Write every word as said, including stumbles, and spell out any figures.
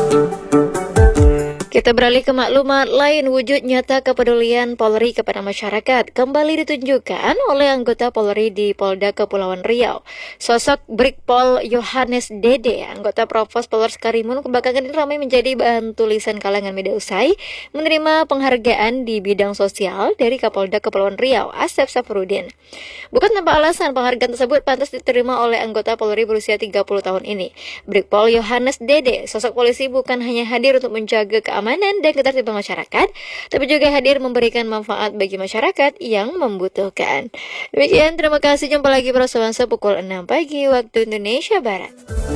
Kita beralih ke maklumat lain. Wujud nyata kepedulian Polri kepada masyarakat kembali ditunjukkan oleh anggota Polri di Polda Kepulauan Riau. Sosok Brigpol Yohanes Dede, anggota Provos Polres Karimun, kebelakangan ini ramai menjadi bahan tulisan kalangan media usai menerima penghargaan di bidang sosial dari Kapolda Kepulauan Riau, Asep Safrudin. Bukan tanpa alasan penghargaan tersebut pantas diterima oleh anggota Polri berusia tiga puluh tahun ini. Brigpol Yohanes Dede, sosok polisi bukan hanya hadir untuk menjaga keamanan dan ketertiban masyarakat, tapi juga hadir memberikan manfaat bagi masyarakat yang membutuhkan. Demikian, terima kasih. Jumpa lagi pada Selasa pukul enam pagi waktu Indonesia Barat.